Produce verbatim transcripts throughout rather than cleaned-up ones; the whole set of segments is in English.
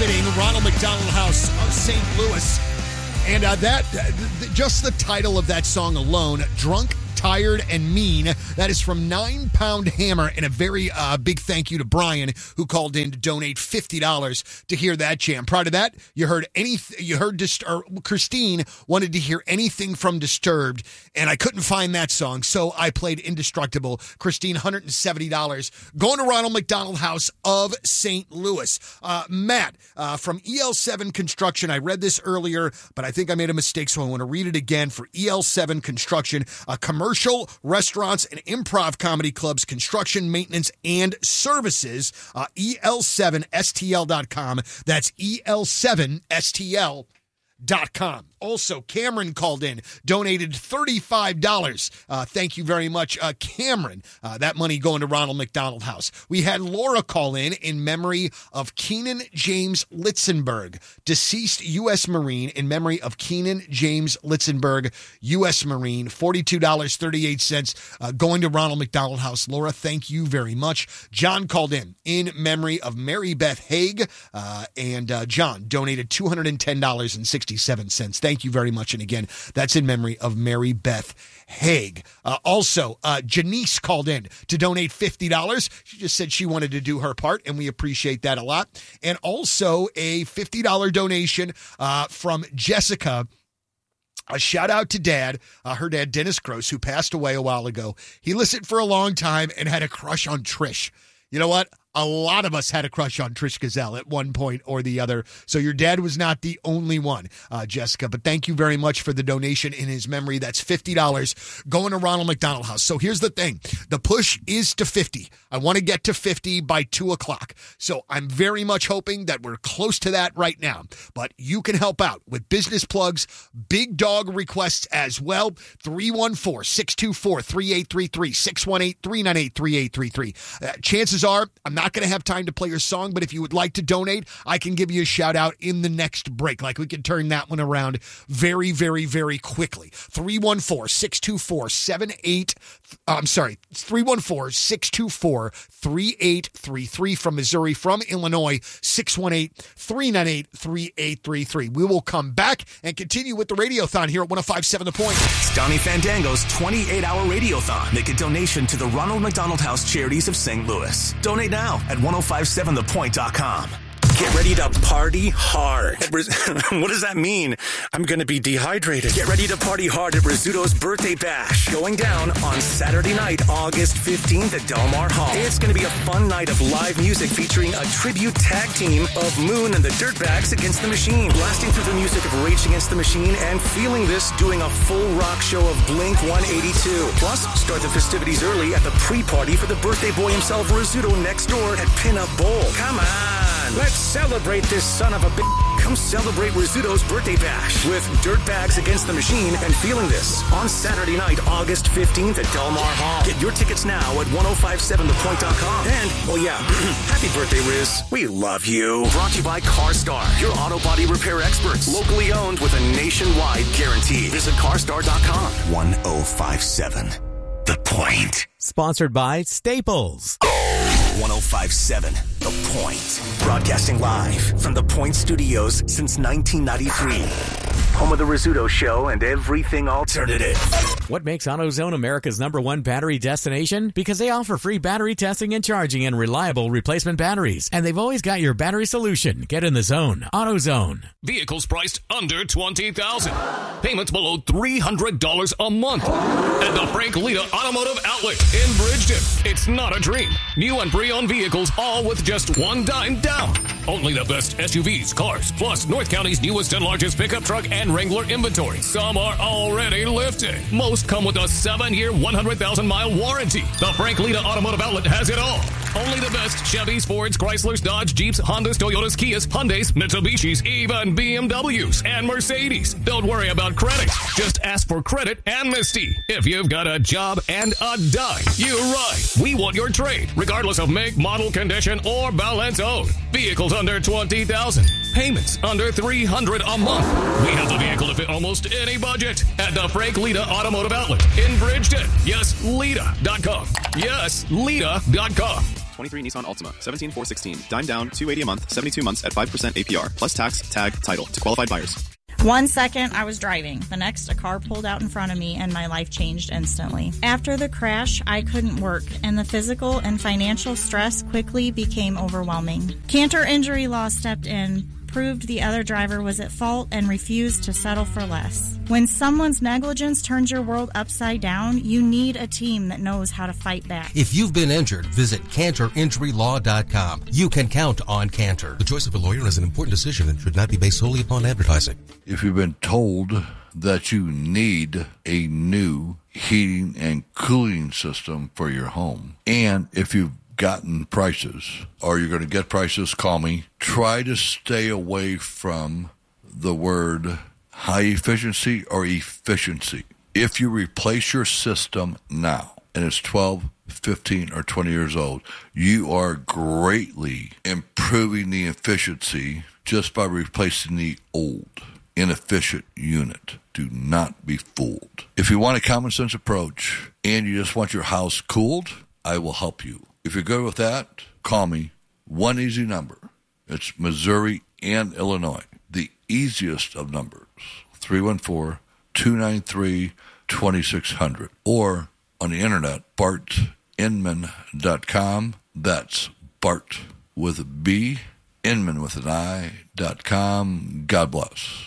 fitting. Ronald McDonald House of Saint Louis. And uh, that, uh, th- just the title of that song alone, Drunk, Tired, and Mean. That is from Nine Pound Hammer, and a very uh, big thank you to Brian, who called in to donate fifty dollars to hear that jam. Prior to that, you heard any, you heard Dist- or Christine wanted to hear anything from Disturbed, and I couldn't find that song, so I played Indestructible. Christine, one hundred seventy dollars going to Ronald McDonald House of Saint Louis. Uh, Matt uh, from E L seven Construction. I read this earlier, but I think I made a mistake, so I want to read it again. For E L seven Construction, a commercial restaurants and improv comedy clubs, construction, maintenance, and services. Uh, E L seven S T L dot com. That's E L seven S T L dot com. Also, Cameron called in, donated thirty-five dollars. Uh, thank you very much, uh, Cameron. Uh, that money going to Ronald McDonald House. We had Laura call in in memory of Keenan James Litzenberg, deceased U S Marine, in memory of Keenan James Litzenberg, U S Marine. forty-two dollars and thirty-eight cents uh, going to Ronald McDonald House. Laura, thank you very much. John called in in memory of Mary Beth Haig, uh, and uh, John donated two hundred ten dollars and sixty-seven cents. Thank you very much. And again, that's in memory of Mary Beth Haig. Uh, also, uh, Janice called in to donate fifty dollars. She just said she wanted to do her part, and we appreciate that a lot. And also a fifty dollars donation uh, from Jessica. A shout out to Dad, uh, her dad, Dennis Gross, who passed away a while ago. He listened for a long time and had a crush on Trish. You know what? A lot of us had a crush on Trish Gazelle at one point or the other. So your dad was not the only one, uh, Jessica. But thank you very much for the donation in his memory. That's fifty dollars going to Ronald McDonald House. So here's the thing. The push is to fifty. I want to get to fifty by two o'clock. So I'm very much hoping that we're close to that right now. But you can help out with business plugs, big dog requests as well. three one four, six two four, three eight three three, six one eight, three nine eight, three eight three three. Uh, chances are I'm not going to have time to play your song, but if you would like to donate, I can give you a shout out in the next break. Like, we can turn that one around very, very, very quickly. three one four, six two four, seven eight, I'm sorry, three one four, six two four, three eight three three from Missouri. From Illinois, six one eight, three nine eight, three eight three three. We will come back and continue with the Radiothon here at one oh five point seven The Point. It's Donnie Fandango's twenty-eight hour Radiothon. Make a donation to the Ronald McDonald House Charities of Saint Louis. Donate now at ten fifty-seven the point dot com. Get ready to party hard. What does that mean? I'm going to be dehydrated. Get ready to party hard at Rizzuto's Birthday Bash. Going down on Saturday night, August fifteenth at Del Mar Hall. It's going to be a fun night of live music featuring a tribute tag team of Moon and the Dirtbags Against the Machine. Blasting through the music of Rage Against the Machine and Feeling This, doing a full rock show of Blink one eighty-two. Plus, start the festivities early at the pre-party for the birthday boy himself, Rizzuto, next door at Pinup Bowl. Come on. Let's celebrate this son of a bitch. Come celebrate Rizzuto's Birthday Bash with Dirtbags Against the Machine and Feeling This on Saturday night, August fifteenth at Del Mar Hall. Get your tickets now at ten fifty-seven the point dot com. And, oh yeah, happy birthday, Riz. We love you. Brought to you by CarStar, your auto body repair experts. Locally owned with a nationwide guarantee. Visit car star dot com. ten fifty-seven The Point. Sponsored by Staples. ten fifty-seven The Point. Broadcasting live from The Point Studios since nineteen ninety-three. Home of the Rizzuto Show and everything alternative. What makes AutoZone America's number one battery destination? Because they offer free battery testing and charging and reliable replacement batteries. And they've always got your battery solution. Get in the zone. AutoZone. Vehicles priced under twenty thousand dollars. Payments below three hundred dollars a month. At the Frank Lita Automotive Outlet in Bridgeton. It's not a dream. New and pre-owned vehicles, all with just one dime down. Only the best S U Vs, cars, plus North County's newest and largest pickup truck and Wrangler inventory. Some are already lifted. Most come with a seven-year, one hundred thousand mile warranty. The Frank Lita Automotive Outlet has it all. Only the best Chevys, Fords, Chryslers, Dodge, Jeeps, Hondas, Toyotas, Kias, Hyundais, Mitsubishis, even B M Ws and Mercedes. Don't worry about credit. Just ask for credit amnesty. If you've got a job and a dime, you're right. We want your trade, regardless of make, model, condition, or balance owed. Vehicles under twenty thousand dollars. Payments under three hundred dollars a month. We have the vehicle to fit almost any budget at the Frank Lita Automotive Outlet in Bridgeton. Yes, Lita dot com. Yes, Lita dot com. twenty-three Nissan Altima, seventeen four sixteen. Dime down, two hundred eighty dollars a month, seventy-two months at five percent A P R, plus tax, tag, title to qualified buyers. One second, I was driving. The next, a car pulled out in front of me, and my life changed instantly. After the crash, I couldn't work, and the physical and financial stress quickly became overwhelming. Cantor Injury Law stepped in, proved the other driver was at fault, and refused to settle for less. When someone's negligence turns your world upside down, you need a team that knows how to fight back. If you've been injured, visit cantor injury law dot com. You can count on Cantor. The choice of a lawyer is an important decision and should not be based solely upon advertising. If you've been told that you need a new heating and cooling system for your home, and if you've gotten prices or you're going to get prices, call me. Try to stay away from the word high efficiency or efficiency. If you replace your system now and it's twelve, fifteen, or twenty years old, you are greatly improving the efficiency just by replacing the old, inefficient unit. Do not be fooled. If you want a common sense approach and you just want your house cooled, I will help you. If you're good with that, call me. One easy number. It's Missouri and Illinois. The easiest of numbers, three one four, two nine three, two six zero zero. Or on the internet, bart inman dot com. That's Bart with a B, Inman with an I, dot com. God bless.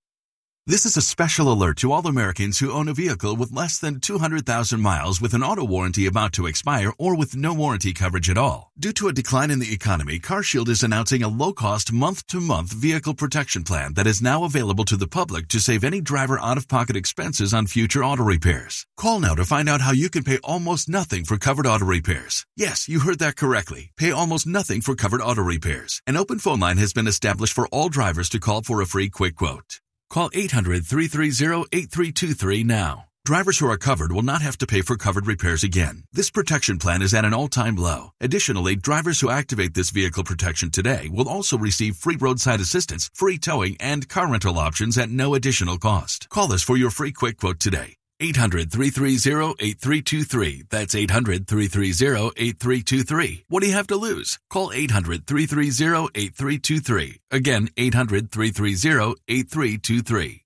This is a special alert to all Americans who own a vehicle with less than two hundred thousand miles with an auto warranty about to expire or with no warranty coverage at all. Due to a decline in the economy, CarShield is announcing a low-cost month-to-month vehicle protection plan that is now available to the public to save any driver out-of-pocket expenses on future auto repairs. Call now to find out how you can pay almost nothing for covered auto repairs. Yes, you heard that correctly. Pay almost nothing for covered auto repairs. An open phone line has been established for all drivers to call for a free quick quote. Call eight hundred, three three zero, eight three two three now. Drivers who are covered will not have to pay for covered repairs again. This protection plan is at an all-time low. Additionally, drivers who activate this vehicle protection today will also receive free roadside assistance, free towing, and car rental options at no additional cost. Call us for your free quick quote today. eight hundred, three three zero, eight three two three. That's eight hundred, three three zero, eight three two three. What do you have to lose? Call eight hundred, three three zero, eight three two three. Again, eight hundred, three three zero, eight three two three.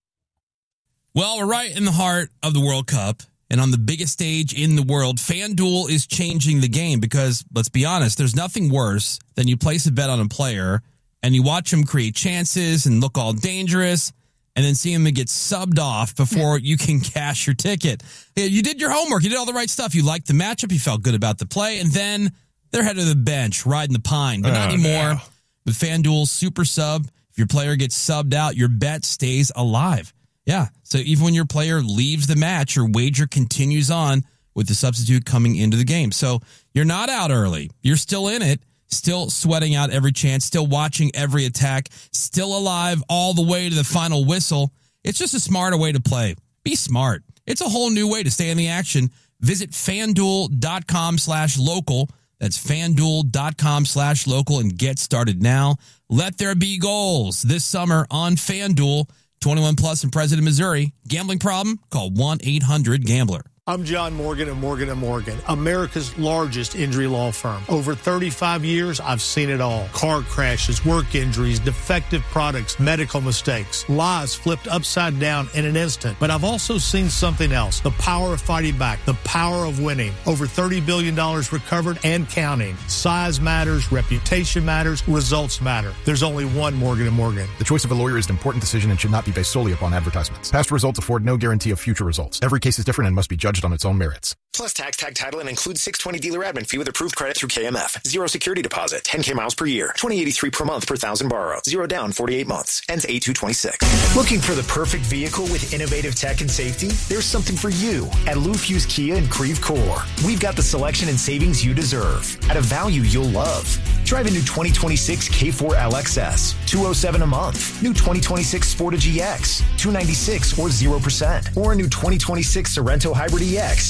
Well, we're right in the heart of the World Cup, and on the biggest stage in the world, FanDuel is changing the game because, let's be honest, there's nothing worse than you place a bet on a player and you watch him create chances and look all dangerous, and then see him get subbed off before you can cash your ticket. You did your homework. You did all the right stuff. You liked the matchup. You felt good about the play. And then they're headed to the bench, riding the pine. But not oh, anymore. No. With FanDuel's Super Sub, if your player gets subbed out, your bet stays alive. Yeah, so even when your player leaves the match, your wager continues on with the substitute coming into the game. So you're not out early. You're still in it. Still sweating out every chance, still watching every attack, still alive all the way to the final whistle. It's just a smarter way to play. Be smart. It's a whole new way to stay in the action. Visit FanDuel.com slash local. That's FanDuel.com slash local and get started now. Let there be goals this summer on FanDuel. twenty-one plus and present in Missouri. Gambling problem? Call one eight hundred gambler. I'm John Morgan of Morgan and Morgan, America's largest injury law firm. Over thirty-five years, I've seen it all. Car crashes, work injuries, defective products, medical mistakes, lives flipped upside down in an instant. But I've also seen something else, the power of fighting back, the power of winning. Over thirty billion dollars recovered and counting. Size matters, reputation matters, results matter. There's only one Morgan and Morgan. The choice of a lawyer is an important decision and should not be based solely upon advertisements. Past results afford no guarantee of future results. Every case is different and must be judged on its own merits. Plus tax, tag title, and includes six hundred twenty dealer admin fee with approved credit through K M F. Zero security deposit, ten K miles per year, twenty eighty-three per month per thousand borrow. Zero down, forty-eight months. Ends eight two twenty-six. Looking for the perfect vehicle with innovative tech and safety? There's something for you at Lou Fuse Kia and Creve Core. We've got the selection and savings you deserve at a value you'll love. Drive a new twenty twenty-six K four L X S, two oh seven a month. New twenty twenty-six Sportage E X, two ninety-six or zero percent. Or a new twenty twenty-six Sorento Hybrid E X, four thirty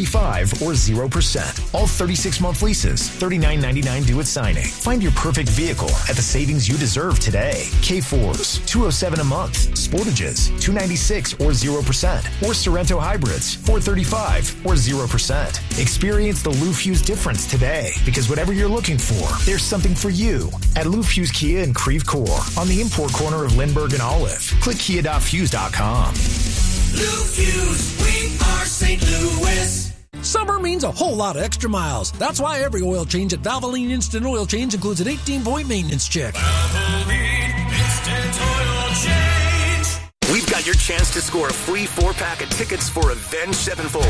thirty-five, or zero percent. All thirty-six month leases, thirty-nine ninety-nine due at signing. Find your perfect vehicle at the savings you deserve today. K fours, two oh seven a month. Sportages, two ninety-six or zero percent. Or Sorrento hybrids, four thirty-five or zero percent. Experience the Lou Fusz difference today, because whatever you're looking for, there's something for you at Lou Fusz Kia in Creve Coeur on the import corner of Lindbergh and Olive. Click kia dot fuse dot com. Lou Fusz, we are Saint Louis. Summer means a whole lot of extra miles. That's why every oil change at Valvoline Instant Oil Change includes an eighteen point maintenance check. Valvoline Instant Oil Change. We've got your chance to score a free four-pack of tickets for Avenged Sevenfold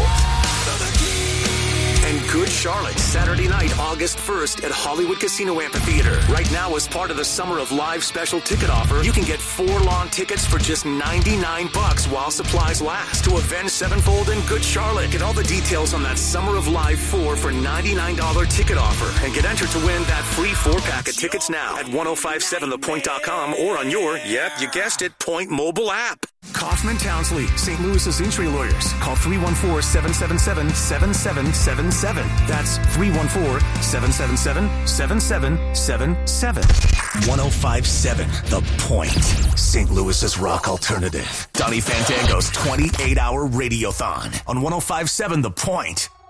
and Good Charlotte, Saturday night, August first at Hollywood Casino Amphitheater. Right now, as part of the Summer of Live special ticket offer, you can get four lawn tickets for just ninety-nine bucks while supplies last to Avenged Sevenfold and Good Charlotte. Get all the details on that Summer of Live four for ninety-nine dollars ticket offer and get entered to win that free four-pack of tickets now at ten fifty-seven the point dot com or on your, yep, you guessed it, Point mobile app. Kaufman Townsley, Saint Louis's injury lawyers. Call three one four, seven seven seven, seven seven seven seven. That's three one four, seven seven seven, seven seven seven seven. ten fifty-seven The Point. Saint Louis's rock alternative. Donnie Fandango's twenty-eight hour radiothon on ten fifty-seven The Point.